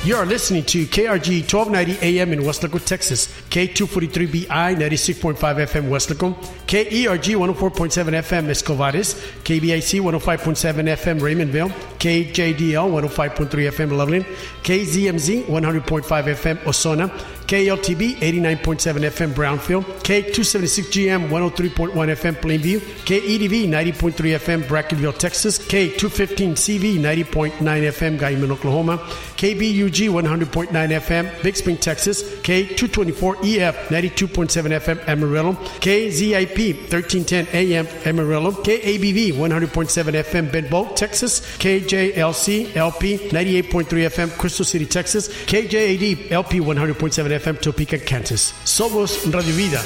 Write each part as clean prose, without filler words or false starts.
You are listening to KRG 1290 AM in Westlaco, Texas, K243BI 96.5 FM Westlaco, KERG 104.7 FM Escovares, KBIC 105.7 FM Raymondville, KJDL 105.3 FM Loveland, KZMZ 100.5 FM Osona, KLTB 89.7 FM Brownfield, K276GM 103.1 FM Plainview, KEDV 90.3 FM Brackenville, Texas, K215CV 90.9 FM Guyman, Oklahoma, KBUG 100.9 FM Big Spring, Texas, K224EF 92.7 FM Amarillo, KZIP 1310 AM Amarillo, KABV 100.7 FM Benbow, Texas, KJLC LP 98.3 FM Crystal City, Texas, KJAD LP 100.7 FM Topeka, Kansas. Somos Radio Vida.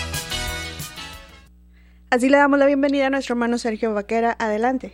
Así le damos la bienvenida a nuestro hermano Sergio Vaquera. Adelante.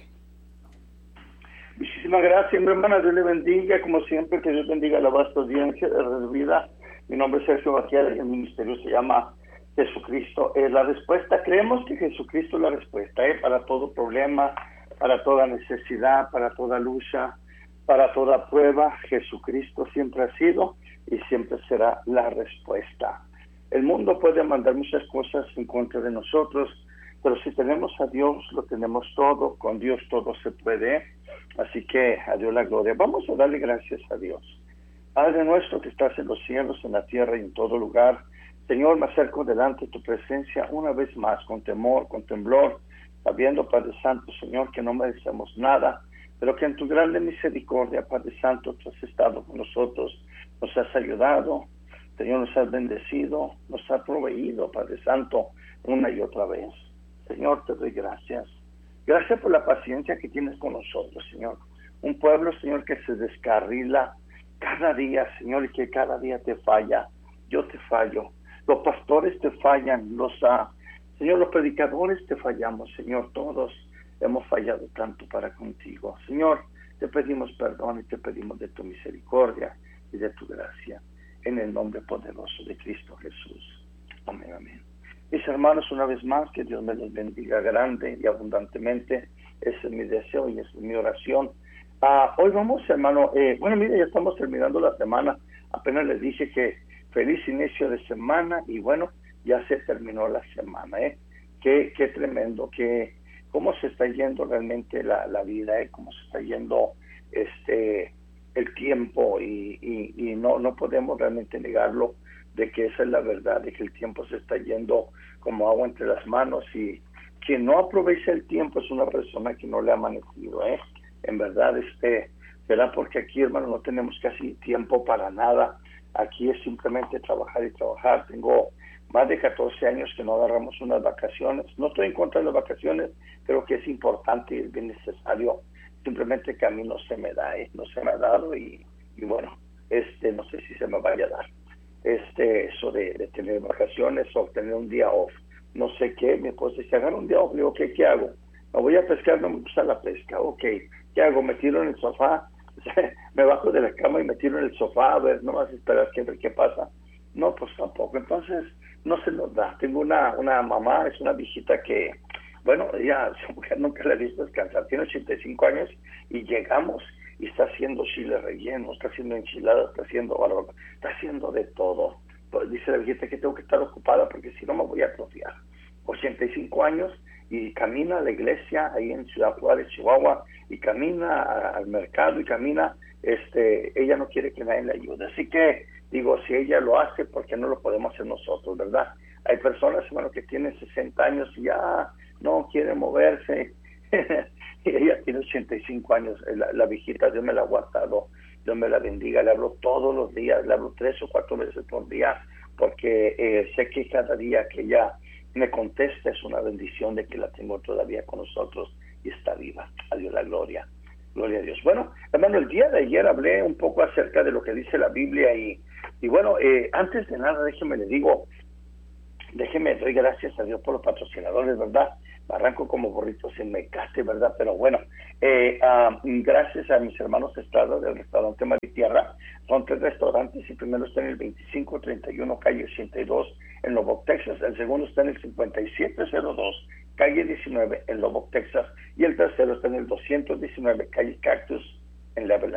Muchísimas gracias, mi hermana. Dios le bendiga, como siempre, que Dios bendiga a la vasta audiencia de Radio Vida. Mi nombre es Sergio Vaquera y el ministerio se llama Jesucristo es la respuesta. Creemos que Jesucristo es la respuesta, para todo problema, para toda necesidad, para toda lucha, para toda prueba. Jesucristo siempre ha sido y siempre será la respuesta. El mundo puede mandar muchas cosas en contra de nosotros, pero si tenemos a Dios, lo tenemos todo. Con Dios todo se puede. Así que a Dios la gloria. Vamos a darle gracias a Dios. Padre nuestro que estás en los cielos, en la tierra y en todo lugar. Señor, me acerco delante de tu presencia una vez más, con temor, con temblor, sabiendo, Padre Santo, Señor, que no merecemos nada, pero que en tu grande misericordia, Padre Santo, tú has estado con nosotros, nos has ayudado, Señor, nos has bendecido, nos has proveído, Padre Santo, una y otra vez. Señor, te doy gracias. Gracias por la paciencia que tienes con nosotros, Señor. Un pueblo, Señor, que se descarrila cada día, Señor, y que cada día te falla. Yo te fallo. Los pastores te fallan. Señor, los predicadores te fallamos, Señor. Todos hemos fallado tanto para contigo. Señor, te pedimos perdón y te pedimos de tu misericordia y de tu gracia. En el nombre poderoso de Cristo Jesús. Amén, amén. Mis hermanos, una vez más, que Dios me los bendiga grande y abundantemente. Ese es mi deseo y esa es mi oración. Hoy vamos, hermano, mire, ya estamos terminando la semana. Apenas les dije que feliz inicio de semana y bueno, ya se terminó la semana, Qué tremendo, cómo se está yendo realmente la vida, cómo se está yendo el tiempo y no podemos realmente negarlo, de que esa es la verdad, de que el tiempo se está yendo como agua entre las manos y quien no aprovecha el tiempo es una persona que no le ha amanecido, En verdad, será porque aquí, hermano, no tenemos casi tiempo para nada. Aquí es simplemente trabajar y trabajar. Tengo más de 14 años que no agarramos unas vacaciones. No estoy en contra de las vacaciones, creo que es importante y es bien necesario. Simplemente que a mí no se me da, no se me ha dado y bueno, no sé si se me vaya a dar. Eso de tener vacaciones o tener un día off, no sé qué. Mi esposa dice, agarra un día off, le digo, ¿qué hago? Me voy a pescar, no me gusta la pesca, ¿qué hago? Me tiro en el sofá, me bajo de la cama y me tiro en el sofá, a ver, no vas a esperar que ver qué pasa. No, pues tampoco. Entonces no se nos da. Tengo una mamá, es una viejita que, bueno, ella nunca la he visto descansar, tiene 85 años y llegamos y está haciendo chile relleno, está haciendo enchiladas, está haciendo barbacoa, está haciendo de todo. Pues dice la viejita que tengo que estar ocupada porque si no me voy a atrofiar. 85 años y camina a la iglesia ahí en Ciudad Juárez, Chihuahua, y camina al mercado y camina, ella no quiere que nadie le ayude. Así que digo, si ella lo hace, ¿por qué no lo podemos hacer nosotros, verdad? Hay personas, hermano, que tienen 60 años y ya no quieren moverse. Y ella tiene 85 años, la viejita, Dios me la ha guardado, Dios me la bendiga, le hablo todos los días, le hablo 3 o 4 veces por día, porque sé que cada día que ella me contesta es una bendición de que la tengo todavía con nosotros y está viva. A Dios la gloria, gloria a Dios. Bueno, hermano, el día de ayer hablé un poco acerca de lo que dice la Biblia y bueno, antes de nada, déjeme doy gracias a Dios por los patrocinadores, ¿verdad? Arranco como burrito sin mecate, ¿verdad? Pero bueno, gracias a mis hermanos Estrada del restaurante Mar y Tierra. Son 3 restaurantes. El primero está en el 2531 calle 82 en Lubbock, Texas. El segundo está en el 5702 calle 19 en Lubbock, Texas. Y el tercero está en el 219 calle Cactus en Lebanon,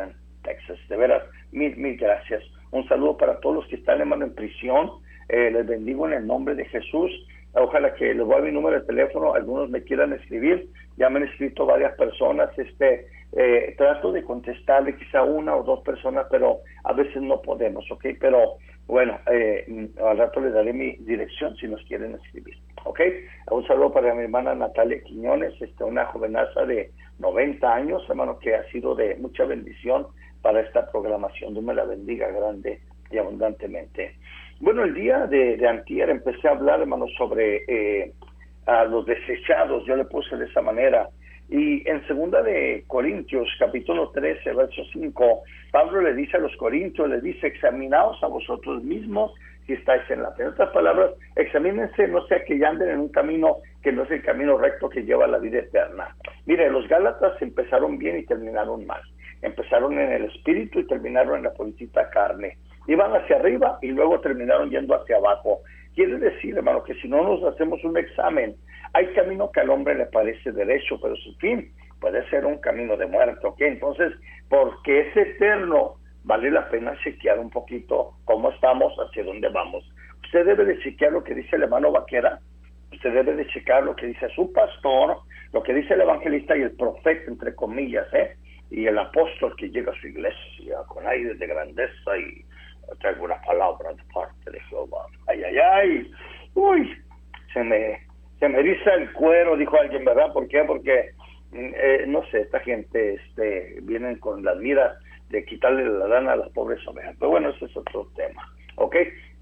Texas. De veras, mil gracias. Un saludo para todos los que están, hermano, en prisión. Les bendigo en el nombre de Jesús. Ojalá que les voy a dar mi número de teléfono, algunos me quieran escribir. Ya me han escrito varias personas. Trato de contestarle quizá una o dos personas, pero a veces no podemos, ¿ok? Pero bueno, al rato les daré mi dirección si nos quieren escribir, ¿ok? Un saludo para mi hermana Natalia Quiñones, una jovenaza de 90 años, hermano, que ha sido de mucha bendición para esta programación. Dios me la bendiga grande y abundantemente. Bueno, el día de antier empecé a hablar, hermano, sobre a los desechados. Yo le puse de esa manera. Y en 2 de Corintios, capítulo 13, verso 5, Pablo le dice a los corintios, le dice, examinaos a vosotros mismos si estáis en la fe. En otras palabras, examínense, no sea que ya anden en un camino que no es el camino recto que lleva a la vida eterna. Mire, los Gálatas empezaron bien y terminaron mal. Empezaron en el espíritu y terminaron en la puritita carne. Iban hacia arriba y luego terminaron yendo hacia abajo. Quiere decir, hermano, que si no nos hacemos un examen, hay camino que al hombre le parece derecho, pero su fin puede ser un camino de muerte, ¿ok? Entonces, porque es eterno, vale la pena chequear un poquito cómo estamos, hacia dónde vamos. Usted debe de chequear lo que dice el hermano Vaquera, usted debe de checar lo que dice su pastor, lo que dice el evangelista y el profeta, entre comillas, y el apóstol que llega a su iglesia con aire de grandeza y traigo una palabra de parte de Jehová. Ay, ay, ay, uy, se me eriza el cuero, dijo alguien, ¿verdad? ¿Por qué? Porque, no sé, esta gente vienen con las miras de quitarle la lana a las pobres ovejas. Pero bueno, ese es otro tema, ¿ok?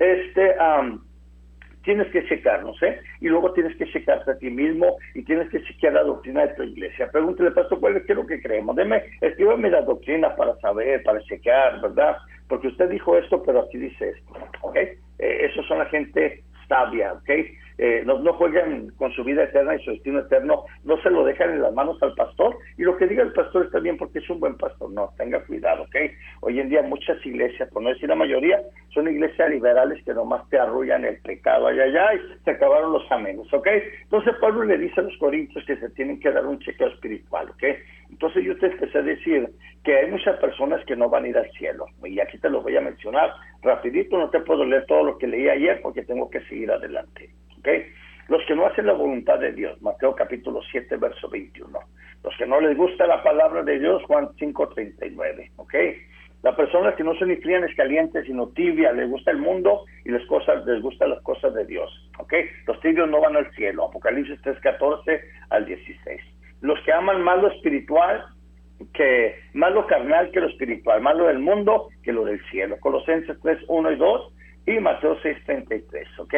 Tienes que checarnos, y luego tienes que checarte a ti mismo y tienes que chequear la doctrina de tu iglesia. Pregúntale, pastor, ¿qué es lo que creemos? Escríbame la doctrina para saber, para chequear, ¿verdad? Porque usted dijo esto, pero aquí dice esto, ¿ok? Esos son la gente sabia, ¿ok? No juegan con su vida eterna y su destino eterno, no se lo dejan en las manos al pastor, y lo que diga el pastor está bien porque es un buen pastor. No, tenga cuidado, ¿ok? Hoy en día muchas iglesias, por no decir la mayoría, son iglesias liberales que nomás te arrullan el pecado, ay, ay, ay, se acabaron los amenes, ¿ok? Entonces Pablo le dice a los corintios que se tienen que dar un chequeo espiritual, ¿ok? Entonces yo te empecé a decir que hay muchas personas que no van a ir al cielo, y aquí te lo voy a mencionar rapidito, no te puedo leer todo lo que leí ayer porque tengo que seguir adelante, ¿ok? Los que no hacen la voluntad de Dios, Mateo capítulo 7, verso 21. Los que no les gusta la palabra de Dios, Juan 5, 39, ¿ok? Las personas que no son ni frías ni calientes, sino tibias, les gusta el mundo y les gustan las cosas de Dios, ¿ok? Los tibios no van al cielo, Apocalipsis 3, 14 al 16. Los que aman más lo espiritual, más lo carnal que lo espiritual, más lo del mundo que lo del cielo. Colosenses 3, 1 y 2 y Mateo 6, 33, ¿ok?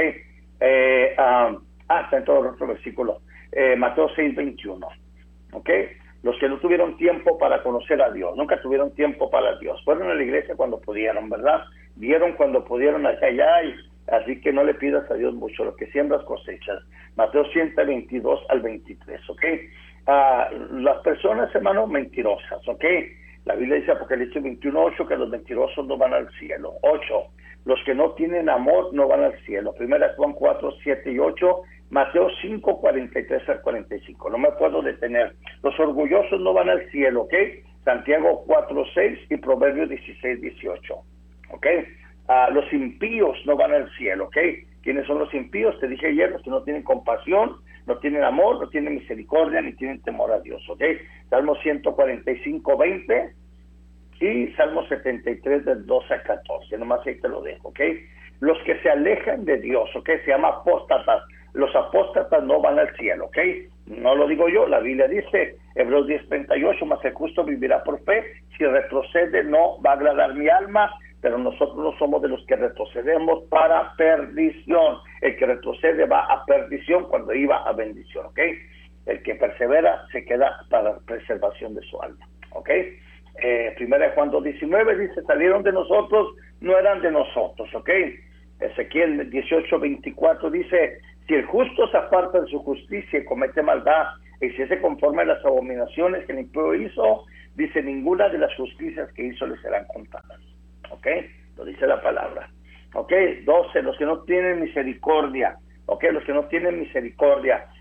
Está en todo el otro versículo. Mateo 6, 21, ¿ok? Los que no tuvieron tiempo para conocer a Dios, nunca tuvieron tiempo para Dios. Fueron a la iglesia cuando pudieron, ¿verdad? Vieron cuando pudieron allá y así que no le pidas a Dios mucho. Lo que siembras cosechas. Mateo 122 al 23, ¿ok? Las personas, hermano, mentirosas, ¿ok? La Biblia dice, Apocalipsis 21:8, que los mentirosos no van al cielo. 8, los que no tienen amor no van al cielo. Primera Juan 4, 7 y 8, Mateo 5, 43 al 45. No me puedo detener. Los orgullosos no van al cielo, ¿ok? Santiago 4, 6 y Proverbios 16, 18, ¿ok? Los impíos no van al cielo, ¿ok? ¿Quiénes son los impíos? Te dije ayer, los que no tienen compasión, no tienen amor, no tienen misericordia, ni tienen temor a Dios, ¿ok? Salmo 145, 20 y Salmo 73 del 12 al 14, nomás ahí te lo dejo, ¿ok? Los que se alejan de Dios, ¿ok? Se llama apóstatas. Los apóstatas no van al cielo, ¿ok? No lo digo yo, la Biblia dice, Hebreos 10:38, mas el justo vivirá por fe, si retrocede no va a agradar mi alma, pero nosotros no somos de los que retrocedemos para perdición. El que retrocede va a perdición cuando iba a bendición, ¿ok? El que persevera se queda para preservación de su alma, ¿ok? Primera Juan 2:19 dice, salieron de nosotros, no eran de nosotros, ¿ok? Ezequiel 18:24 dice, si el justo se aparta de su justicia y comete maldad, y si se conforme a las abominaciones que el impío hizo, dice, ninguna de las justicias que hizo le serán contadas, ¿ok? Lo dice la palabra, ¿ok? 12, los que no tienen misericordia, ¿ok? Los que no tienen misericordia,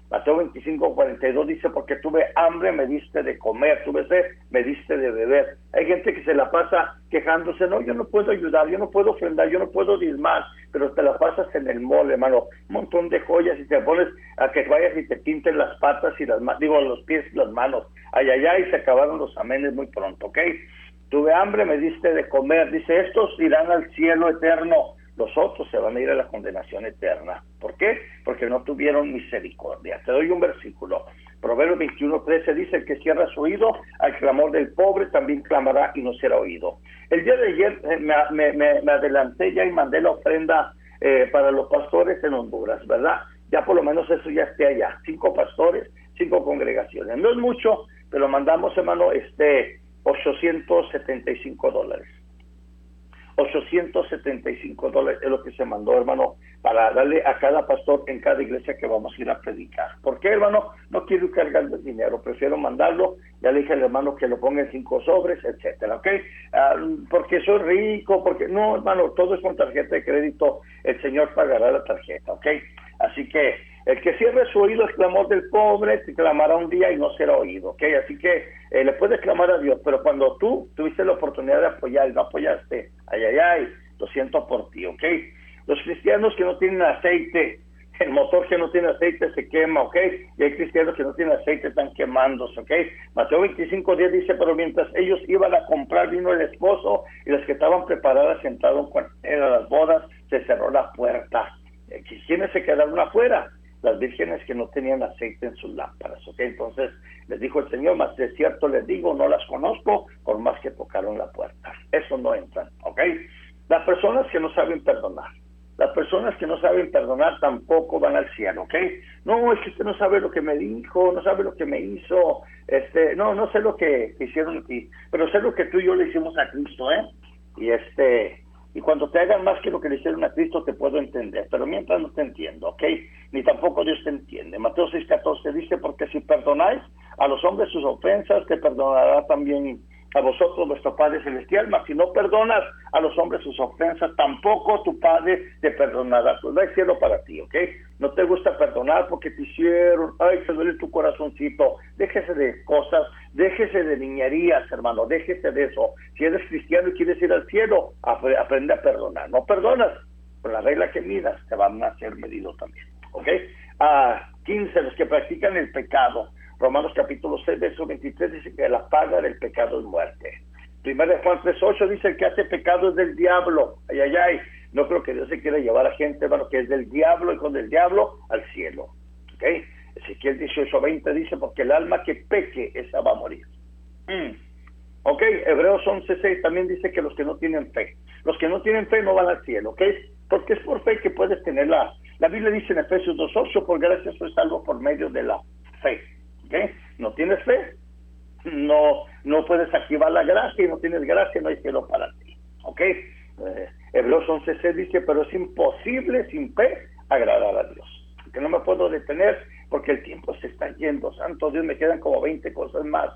Mateo 25:42 dice, porque tuve hambre, me diste de comer, tuve sed, me diste de beber. Hay gente que se la pasa quejándose, no, yo no puedo ayudar, yo no puedo ofrendar, yo no puedo diezmar, pero te la pasas en el mall, hermano, un montón de joyas y te pones a que vayas y te pinten las patas y los pies y las manos. Ay, ay, ay, se acabaron los amenes muy pronto, ¿ok? Tuve hambre, me diste de comer. Dice, estos irán al cielo eterno, los otros se van a ir a la condenación eterna. ¿Por qué? Porque no tuvieron misericordia. Te doy un versículo. Proverbios 21:13 dice, el que cierra su oído al clamor del pobre también clamará y no será oído. El día de ayer me adelanté ya y mandé la ofrenda para los pastores en Honduras, ¿verdad? Ya por lo menos eso ya esté allá. 5 pastores, 5 congregaciones. No es mucho, pero mandamos, hermano, $875. $875 es lo que se mandó, hermano, para darle a cada pastor en cada iglesia que vamos a ir a predicar. ¿Por qué, hermano? No quiero cargar el dinero, prefiero mandarlo. Ya le dije al hermano que lo ponga en 5 sobres, etcétera, ¿ok? Porque soy rico, porque no, hermano, todo es con tarjeta de crédito. El Señor pagará la tarjeta, ¿ok? Así que el que cierre su oído al clamor del pobre, te clamará un día y no será oído, ¿ok? Así que le puedes clamar a Dios, pero cuando tú tuviste la oportunidad de apoyar y no apoyaste, ay, ay, ay, lo siento por ti, ¿ok? Los cristianos que no tienen aceite, el motor que no tiene aceite se quema, ¿ok? Y hay cristianos que no tienen aceite, están quemándose, ¿ok? Mateo 25:10 dice, pero mientras ellos iban a comprar vino el esposo y las que estaban preparadas sentaron cuando eran las bodas, se cerró la puerta. ¿Quiénes se quedaron afuera? Las vírgenes que no tenían aceite en sus lámparas, ¿ok? Entonces les dijo el Señor, mas de cierto les digo, no las conozco, por más que tocaron la puerta. Eso no entran, ¿ok? Las personas que no saben perdonar. Las personas que no saben perdonar tampoco van al cielo, ¿ok? No, es que usted no sabe lo que me dijo, no sabe lo que me hizo, no sé lo que hicieron aquí, pero sé lo que tú y yo le hicimos a Cristo, ¿eh? Y cuando te hagan más que lo que le hicieron a Cristo te puedo entender, pero mientras no te entiendo, ¿ok? Ni tampoco Dios te entiende. Mateo 6:14 dice, porque si perdonáis a los hombres sus ofensas, te perdonará también a vosotros vuestro Padre Celestial, mas si no perdonas a los hombres sus ofensas, tampoco tu Padre te perdonará. Pues no hay cielo para ti, ¿ok? No te gusta perdonar porque te hicieron, ay, te duele tu corazoncito. Déjese de cosas, déjese de niñerías, hermano, déjese de eso. Si eres cristiano y quieres ir al cielo, aprende a perdonar. No perdonas, con la regla que midas, te van a ser medido también, ¿ok? 15, los que practican el pecado. Romanos capítulo 6, verso 23 dice que la paga del pecado es muerte. Primera de Juan 3:8 dice que hace pecado es del diablo. Ay, ay, ay. No creo que Dios se quiera llevar a gente, hermano, que es del diablo y con el diablo al cielo. ¿Ok? Ezequiel 18:20 dice, porque el alma que peque, esa va a morir. ¿Ok? Hebreos 11:6 también dice que los que no tienen fe. Los que no tienen fe no van al cielo, ¿ok? Porque es por fe que puedes tenerla. La Biblia dice en Efesios 2:8, por gracia soy salvo por medio de la fe. ¿Okay? No tienes fe, no puedes activar la gracia, y no tienes gracia, no hay cielo para ti, ¿ok? Hebreos 11:6 dice, pero es imposible sin fe agradar a Dios. Que no me puedo detener porque el tiempo se está yendo, santo Dios, me quedan como 20 cosas más.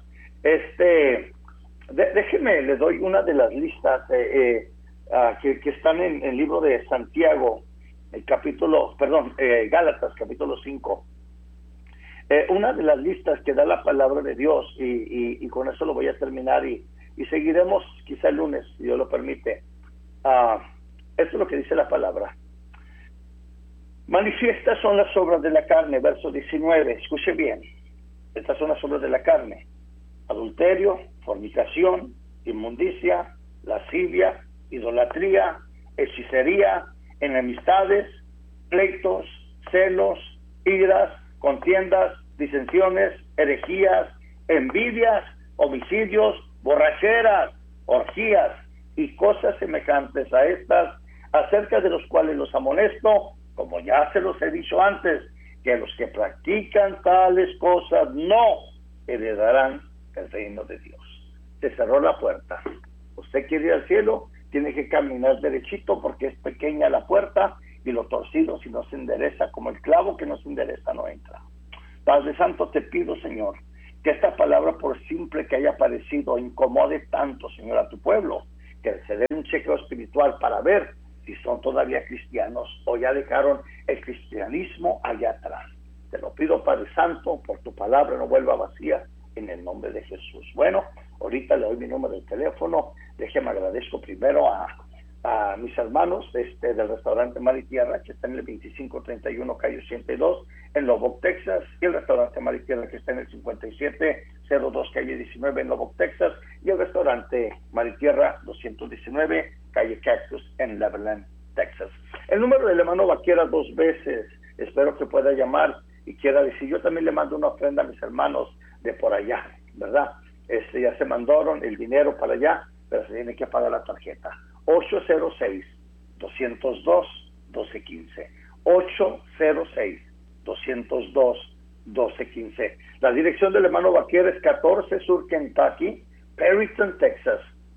Déjeme, le doy una de las listas que están en el libro de Santiago, Gálatas, capítulo 5. Una de las listas que da la palabra de Dios, y con eso lo voy a terminar y seguiremos quizá el lunes, si Dios lo permite. Esto es lo que dice la palabra. Manifiestas son las obras de la carne, verso 19, escuche bien. Estas son las obras de la carne: adulterio, fornicación, inmundicia, lascivia, idolatría, hechicería, enemistades, pleitos, celos, iras, contiendas, disensiones, herejías, envidias, homicidios, borracheras, orgías y cosas semejantes a estas, acerca de los cuales los amonesto, como ya se los he dicho antes, que los que practican tales cosas no heredarán el reino de Dios. Se cerró la puerta. Usted quiere ir al cielo, tiene que caminar derechito porque es pequeña la puerta, y lo torcido, si no se endereza, como el clavo que no se endereza, no entra. Padre Santo, te pido, Señor, que esta palabra, por simple que haya parecido, incomode tanto, Señor, a tu pueblo, que se dé un chequeo espiritual para ver si son todavía cristianos o ya dejaron el cristianismo allá atrás. Te lo pido, Padre Santo, por tu palabra no vuelva vacía, en el nombre de Jesús. Bueno, ahorita le doy mi número de teléfono. Déjeme agradezco primero a mis hermanos del restaurante Mar y Tierra, que está en el 2531 calle 82 en Lubbock, Texas, y el restaurante Mar y Tierra, que está en el 5702 calle 19 en Lubbock, Texas, y el restaurante Mar y Tierra 219 calle Cactus en Levelland, Texas. El número del hermano Vaquera 2 veces, espero que pueda llamar y quiera decir, yo también le mando una ofrenda a mis hermanos de por allá, ¿verdad? Ya se mandaron el dinero para allá, pero se tiene que pagar la tarjeta. 806-202-1215. 806-202-1215. La dirección del hermano Vaquera es 14 Sur Kentucky, Perryton, Texas,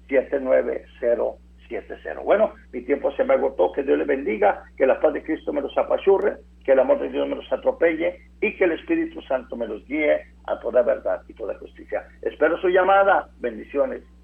79070. Bueno, mi tiempo se me agotó. Que Dios le bendiga, que la paz de Cristo me los apachurre, que el amor de Dios me los atropelle y que el Espíritu Santo me los guíe a toda verdad y toda justicia. Espero su llamada. Bendiciones.